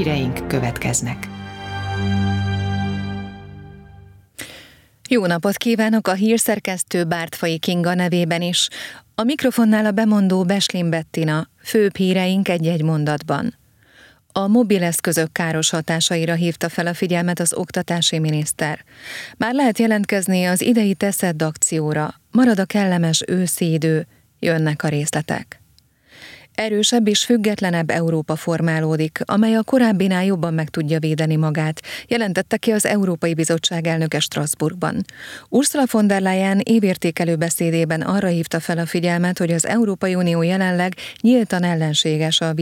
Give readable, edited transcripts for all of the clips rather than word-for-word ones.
Híreink következnek. Jó napot kívánok a hírszerkesztő Bártfai Kinga nevében is. A mikrofonnál a bemondó Beslin Bettina, főbb híreink egy-egy mondatban. A mobileszközök káros hatásaira hívta fel a figyelmet az oktatási miniszter. Már lehet jelentkezni az idei Teszed akcióra, marad a kellemes őszi idő, jönnek a részletek. Erősebb és függetlenebb Európa formálódik, amely a korábbinál jobban meg tudja védeni magát, jelentette ki az Európai Bizottság elnöke Strasbourgban. Ursula von der Leyen évértékelő beszédében arra hívta fel a figyelmet, hogy az Európai Unió jelenleg nyíltan ellenséges a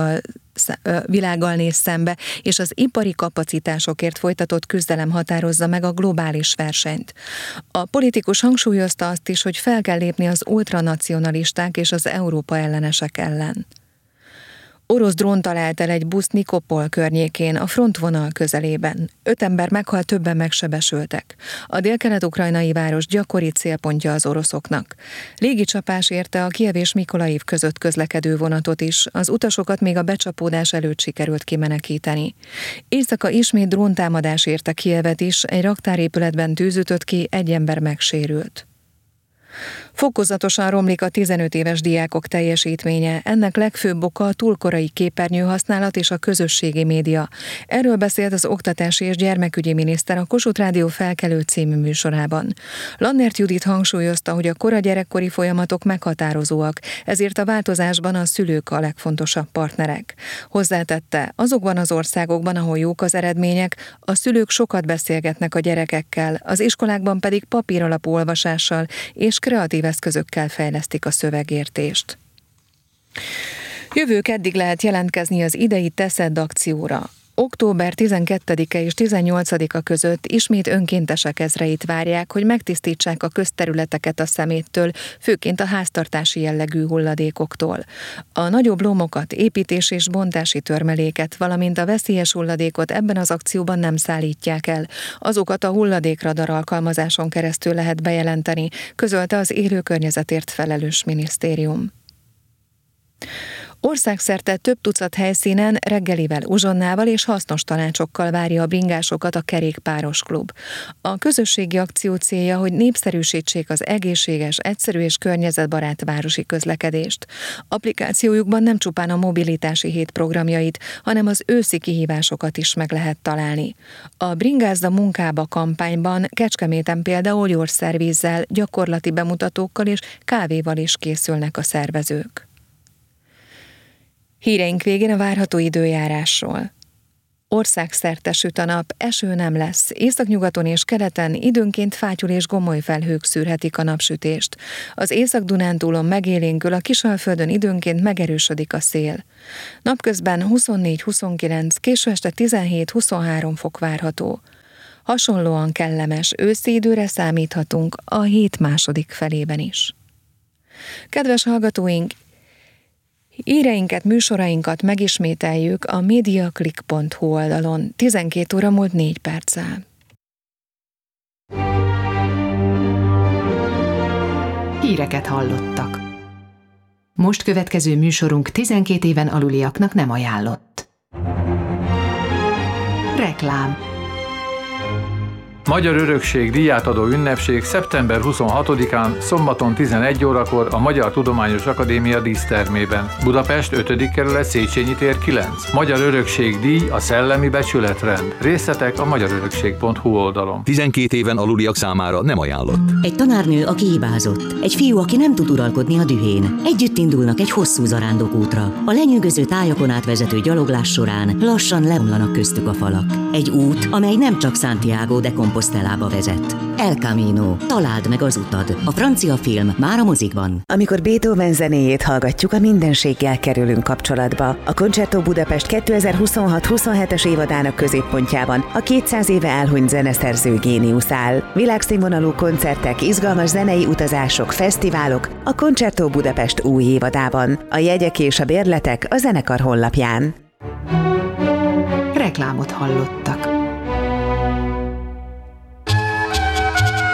világgal néz szembe, és az ipari kapacitásokért folytatott küzdelem határozza meg a globális versenyt. A politikus hangsúlyozta azt is, hogy fel kell lépni az ultranacionalisták és az Európa ellenesek ellen. Orosz drón talált el egy busz Nikopol környékén, a frontvonal közelében. 5 ember meghalt, többen megsebesültek. A délkelet-ukrajnai város gyakori célpontja az oroszoknak. Légicsapás érte a Kijev és Mikolaiv között közlekedő vonatot is, az utasokat még a becsapódás előtt sikerült kimenekíteni. Éjszaka ismét dróntámadás érte Kijevet is, egy raktárépületben tűz ütött ki, 1 ember megsérült. Fokozatosan romlik a 15 éves diákok teljesítménye, ennek legfőbb oka a túl korai képernyőhasználat és a közösségi média. Erről beszélt az oktatási és gyermekügyi miniszter a Kossuth Rádió Felkelő című műsorában. Lannert Judit hangsúlyozta, hogy a kora gyerekkori folyamatok meghatározóak, ezért a változásban a szülők a legfontosabb partnerek. Hozzátette, azokban az országokban, ahol jók az eredmények, a szülők sokat beszélgetnek a gyerekekkel, az iskolákban pedig papíralapú olvasással és kreatív eszközökkel fejlesztik a szövegértést. Jövő keddig lehet jelentkezni az idei Teszed akcióra. Október 12-e és 18-a között ismét önkéntesek ezreit várják, hogy megtisztítsák a közterületeket a szeméttől, főként a háztartási jellegű hulladékoktól. A nagyobb lomokat, építés- és bontási törmeléket, valamint a veszélyes hulladékot ebben az akcióban nem szállítják el. Azokat a hulladékradar alkalmazáson keresztül lehet bejelenteni, közölte az élő környezetért felelős minisztérium. Országszerte több tucat helyszínen reggelivel, uzsonnával és hasznos tanácsokkal várja a bringásokat a Kerékpáros Klub. A közösségi akció célja, hogy népszerűsítsék az egészséges, egyszerű és környezetbarát városi közlekedést. Applikációjukban nem csupán a mobilitási hét programjait, hanem az őszi kihívásokat is meg lehet találni. A Bringázz a munkába kampányban Kecskeméten például gyógyszervízzel, gyakorlati bemutatókkal és kávéval is készülnek a szervezők. Híreink végén a várható időjárásról. Országszerte süt a nap, eső nem lesz, északnyugaton és keleten időnként fátyol és gomoly felhők szűrhetik a napsütést. Az Észak-Dunántúlon megélénkül, a Kisalföldön időnként megerősödik a szél. Napközben 24-29, késő este 17-23 fok várható. Hasonlóan kellemes őszi időre számíthatunk a hét második felében is. Kedves hallgatóink, híreinket, műsorainkat megismételjük a mediaclick.hu oldalon 12 óra múlt 4 perccel. Híreket hallottak. Most következő műsorunk 12 éven aluliaknak nem ajánlott. Reklám. Magyar Örökség díjátadó ünnepség szeptember 26-án, szombaton 11 órakor a Magyar Tudományos Akadémia dísztermében. Budapest 5. kerület, Széchenyi tér 9. Magyar Örökség díj, a szellemi becsületrend. Részletek a magyarörökség.hu oldalon. 12 éven aluliak számára nem ajánlott. Egy tanárnő, aki hibázott. Egy fiú, aki nem tud uralkodni a dühén. Együtt indulnak egy hosszú zarándokútra. A lenyűgöző tájakon átvezető gyaloglás során lassan leomlanak köztük a falak. Egy út, amely nem csak Santiago de Compostelába vezet. El Camino. Találd meg az utad. A francia film már a mozikban. Amikor Beethoven zenéjét hallgatjuk, a mindenséggel kerülünk kapcsolatba. A Concerto Budapest 2026-27-es évadának középpontjában a 200 éve elhunyt zeneszerző géniusz áll. Világszínvonalú koncertek, izgalmas zenei utazások, fesztiválok a Concerto Budapest új évadában. A jegyek és a bérletek a zenekar honlapján. Reklámot hallottak.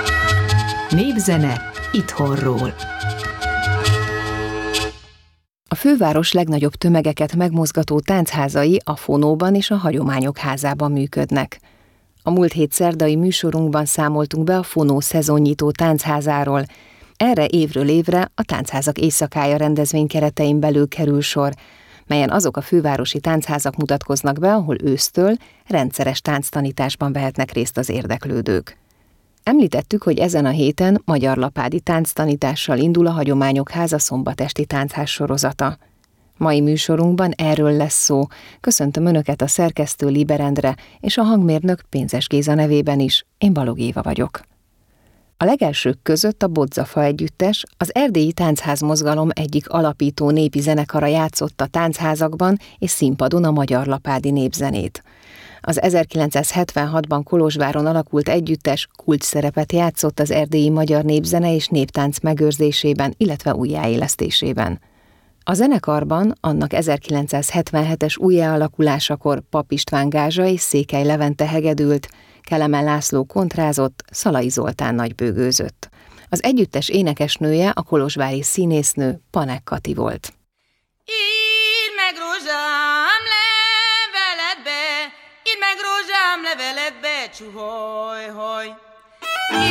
Népzene itthonról. A főváros legnagyobb tömegeket megmozgató táncházai a Fonóban és a Hagyományok Házában működnek. A múlt hét szerdai műsorunkban számoltunk be a Fonó szezonnyitó tánchazáról. Erre évről évre a Táncházak éjszakája rendezvény keretein belül kerül sor, melyen azok a fővárosi táncházak mutatkoznak be, ahol ősztől rendszeres tánctanításban vehetnek részt az érdeklődők. Említettük, hogy ezen a héten magyarlapádi tánctanítással indul a Hagyományok Háza szombatesti tánchás sorozata. Mai műsorunkban erről lesz szó. Köszöntöm Önöket a szerkesztő Liberendre és a hangmérnök Pénzes Géza nevében is. Én Balog Éva vagyok. A legelsők között a Bodzafa együttes, az erdélyi táncház mozgalom egyik alapító népi zenekara játszotta táncházakban és színpadon a magyarlapádi népzenét. Az 1976-ban Kolozsváron alakult együttes kulcsszerepet játszott az erdélyi magyar népzene és néptánc megőrzésében, illetve újjáélesztésében. A zenekarban annak 1977-es újjáalakulásakor Pap István Gázsa és Székely Levente hegedült, Kelemen László kontrázott, Szalai Zoltán nagybőgőzött. Az együttes énekesnője a kolozsvári színésznő Panek Kati volt. Írd meg rózsám leveledbe, írd meg rózsám leveledbe, csuhaj, haj.